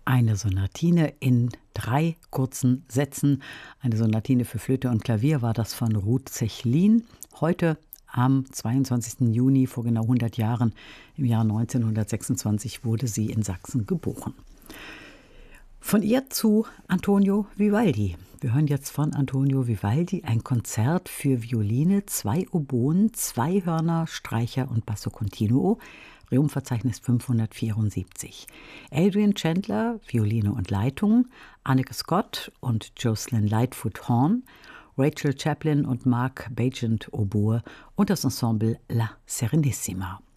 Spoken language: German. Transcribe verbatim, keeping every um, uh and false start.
Eine Sonatine in drei kurzen Sätzen. Eine Sonatine für Flöte und Klavier war das von Ruth Zechlin. Heute am zweiundzwanzigsten Juni vor genau hundert Jahren, im Jahr neunzehnhundertsechsundzwanzig, wurde sie in Sachsen geboren. Von ihr zu Antonio Vivaldi. Wir hören jetzt von Antonio Vivaldi ein Konzert für Violine, zwei Oboen, zwei Hörner, Streicher und Basso Continuo. Reumverzeichnis fünfhundertvierundsiebzig. Adrian Chandler, Violine und Leitung, Anneke Scott und Jocelyn Lightfoot Horn, Rachel Chaplin und Mark Bagent Oboe und das Ensemble La Serenissima.